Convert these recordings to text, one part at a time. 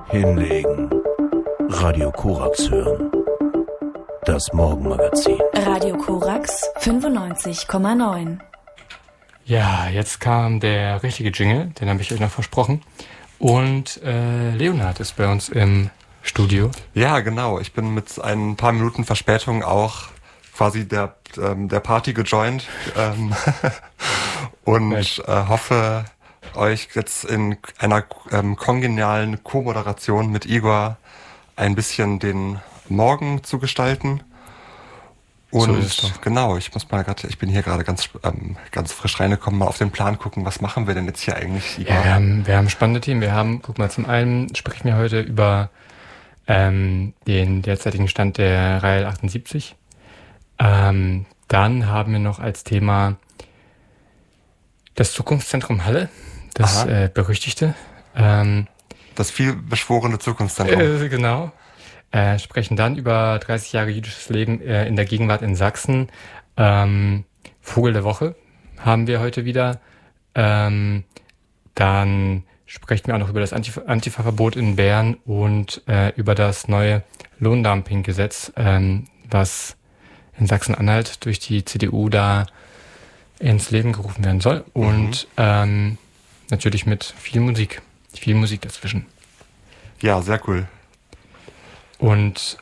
Hinlegen. Radio Korax hören. Das Morgenmagazin. Radio Korax 95,9. Ja, jetzt kam der richtige Jingle, den habe ich euch noch versprochen. Und Leonhard ist bei uns im Studio. Ja, genau. Ich bin mit ein paar Minuten Verspätung auch quasi der Party gejoint und hoffe, euch jetzt in einer kongenialen Co-Moderation mit Igor ein bisschen den Morgen zu gestalten. Und so ist es doch. Genau, ich bin hier gerade ganz frisch reingekommen, mal auf den Plan gucken, was machen wir denn jetzt hier eigentlich, Igor? Ja, wir haben spannende Themen. Guck mal, zum einen sprechen wir heute über den derzeitigen Stand der Reihe 78. Dann haben wir noch als Thema das Zukunftszentrum Halle, das berüchtigte. Das vielbeschworene Zukunftszentrum. Genau. Sprechen dann über 30 Jahre jüdisches Leben in der Gegenwart in Sachsen. Vogel der Woche haben wir heute wieder. Dann sprechen wir auch noch über das Antifa-Verbot in Bern und über das neue Lohndumping-Gesetz, was in Sachsen-Anhalt durch die CDU da ins Leben gerufen werden soll. Und natürlich mit viel Musik dazwischen. Ja, sehr cool. Und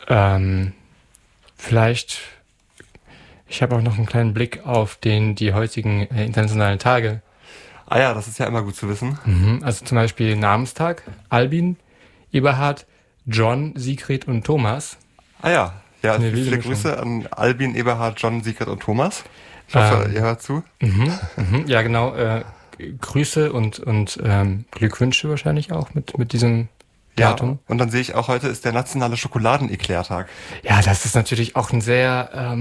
vielleicht, ich habe auch noch einen kleinen Blick auf die heutigen internationalen Tage. Ah ja, das ist ja immer gut zu wissen. Also zum Beispiel Namenstag, Albin, Eberhard, John, Sigrid und Thomas. Ah ja, viele Mischung. Grüße an Albin, Eberhard, John, Sigrid und Thomas. Ich hoffe, ihr hört zu. Ja, genau. Grüße und Glückwünsche wahrscheinlich auch mit diesem Datum. Ja, und dann sehe ich auch, heute ist der nationale Schokoladen-Eclair-Tag. Ja, das ist natürlich auch ein sehr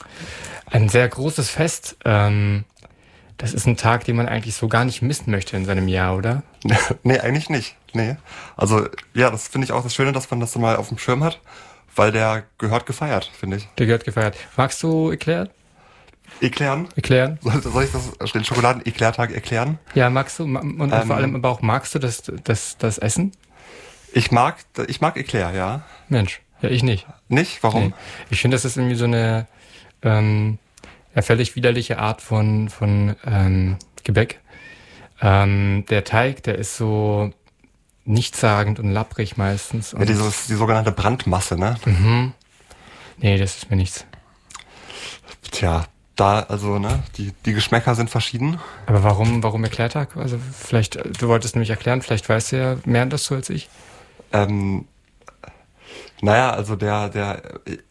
großes Fest. Das ist ein Tag, den man eigentlich so gar nicht missen möchte in seinem Jahr, oder? Nee, eigentlich nicht. Nee. Also, ja, das finde ich auch das Schöne, dass man das so mal auf dem Schirm hat, weil der gehört gefeiert, finde ich. Der gehört gefeiert. Magst du Eclair? Erklären? Soll ich den Schokoladen-Eclair-Tag erklären? Ja, magst du? Und vor allem aber auch magst du das Essen? Ich mag Eclair, ja. Mensch, ja, ich nicht. Nicht? Warum? Nee. Ich finde, das ist irgendwie so eine völlig widerliche Art von Gebäck. Der Teig, der ist so nichtssagend und lapprig meistens. Und Ja, die sogenannte Brandmasse, ne? Nee, das ist mir nichts. Tja, die Geschmäcker sind verschieden. Aber warum Erklärtag? Also vielleicht, du wolltest nämlich erklären, vielleicht weißt du ja mehr dazu als ich. Naja, also der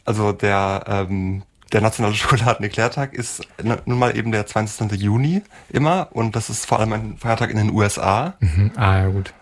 nationale Schokoladen-Eclair-Tag ist nun mal eben der 20. Juni immer und das ist vor allem ein Feiertag in den USA. Ja, gut.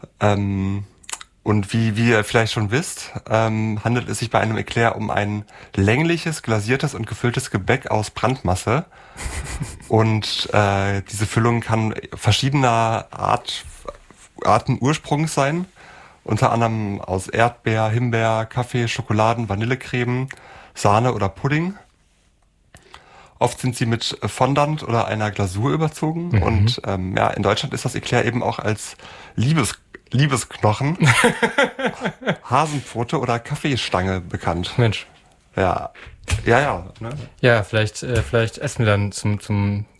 Und wie ihr vielleicht schon wisst, handelt es sich bei einem Eclair um ein längliches, glasiertes und gefülltes Gebäck aus Brandmasse. Und diese Füllung kann verschiedener Arten Ursprungs sein. Unter anderem aus Erdbeer, Himbeer, Kaffee, Schokoladen, Vanillecreme, Sahne oder Pudding. Oft sind sie mit Fondant oder einer Glasur überzogen. Und in Deutschland ist das Eclair eben auch als Liebesknochen, Hasenpfote oder Kaffeestange bekannt. Mensch. Ja. Ne? Ja, vielleicht essen wir dann zum